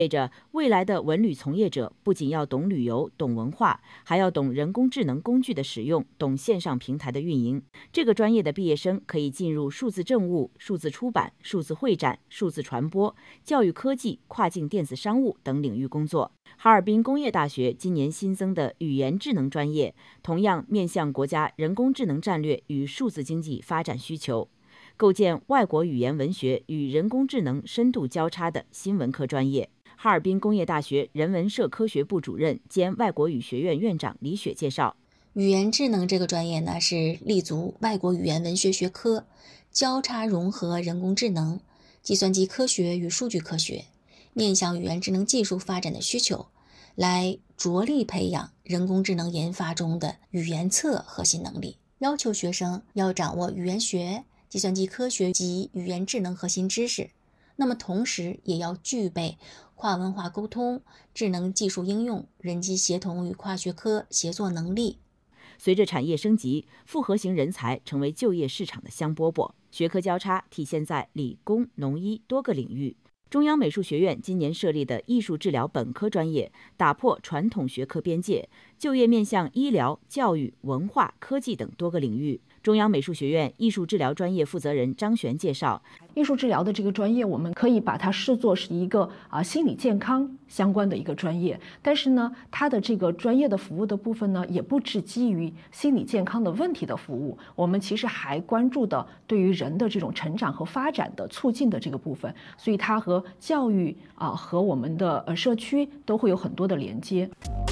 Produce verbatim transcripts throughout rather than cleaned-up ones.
意味着未来的文旅从业者不仅要懂旅游、懂文化，还要懂人工智能工具的使用，懂线上平台的运营。这个专业的毕业生可以进入数字政务、数字出版、数字会展、数字传播、教育科技、跨境电子商务等领域工作。哈尔滨工业大学今年新增的语言智能专业，同样面向国家人工智能战略与数字经济发展需求，构建外国语言文学与人工智能深度交叉的新文科专业。哈尔滨工业大学人文社科学部主任兼外国语学院院长李雪介绍， 语言智能这个专业呢，是立足外国语言文学学科，交叉融合人工智能、计算机科学与数据科学，面向语言智能技术发展的需求，来着力培养人工智能研发中的语言侧核心能力，要求学生要掌握语言学、计算机科学及语言智能核心知识，那么同时也要具备跨文化沟通、智能技术应用、人机协同与跨学科协作能力。 随着产业升级，复合型人才成为就业市场的香饽饽，学科交叉体现在理工、农医多个领域。中央美术学院今年设立的艺术治疗本科专业，打破传统学科边界，就业面向医疗、教育、文化、科技等多个领域。中央美术学院艺术治疗专业负责人张璇介绍， 艺术治疗的这个专业，我们可以把它视作是一个啊心理健康相关的一个专业，但是呢，它的这个专业的服务的部分呢，也不只基于心理健康的问题的服务，我们其实还关注的对于人的这种成长和发展的促进的这个部分，所以它和教育啊和我们的呃社區都會有很多的連接。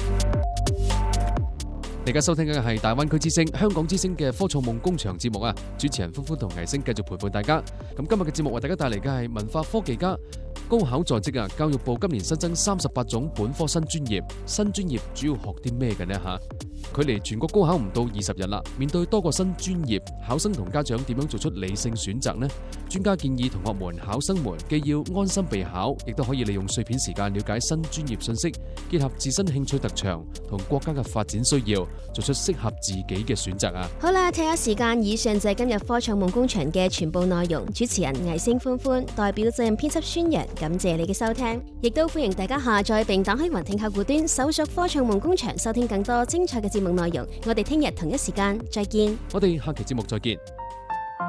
你而家收聽嘅係大灣區之聲、香港之聲嘅科創夢工場節目啊！主持人歡歡同藝星繼續陪伴大家。咁今日嘅節目為大家帶嚟嘅係文化科技家高考在職啊！教育部今年新增三十八種本科新專業，新專業主要學啲咩嘅呢嚇？距離全國高考唔到二十日啦，面對多個新專業，考生同家長點樣做出理性選擇呢？專家建議同學們、考生們既要安心備考，亦都可以利用碎片時間了解新專業信息，結合自身興趣特長同國家嘅發展需要，做出適合自己嘅選擇啊！ 好啦，睇下時間，以上就係今日科創夢工場嘅全部內容。主持人藝星歡歡代表責任編輯宣揚，感謝你嘅收聽，亦都歡迎大家下載並打開雲聽客戶端，搜索科創夢工場，收聽更多精彩嘅節目內容。我哋聽日同一時間再見。 我哋下期節目再見。